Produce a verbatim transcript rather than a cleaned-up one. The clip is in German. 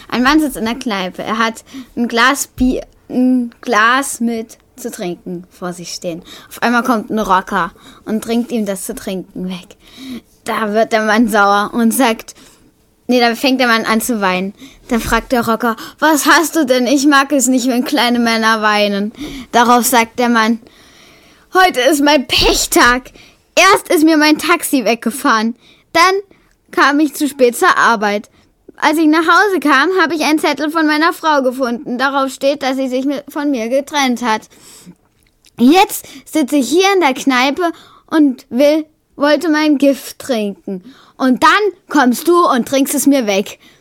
Ein Mann sitzt in der Kneipe. Er hat ein Glas Bier, ein Glas mit zu trinken vor sich stehen. Auf einmal kommt ein Rocker und trinkt ihm das zu trinken weg. Da wird der Mann sauer und sagt, nee, da fängt der Mann an zu weinen. Da fragt der Rocker, was hast du denn? Ich mag es nicht, wenn kleine Männer weinen. Darauf sagt der Mann, heute ist mein Pechtag. Erst ist mir mein Taxi weggefahren. Dann kam ich zu spät zur Arbeit. Als ich nach Hause kam, habe ich einen Zettel von meiner Frau gefunden. Darauf steht, dass sie sich von mir getrennt hat. Jetzt sitze ich hier in der Kneipe und will, wollte mein Gift trinken. Und dann kommst du und trinkst es mir weg.